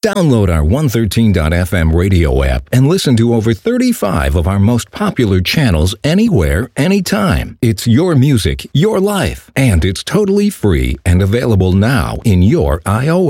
Download our 113.fm radio app and listen to over 35 of our most popular channels anywhere, anytime. It's your music, your life, and it's totally free and available now in your iOS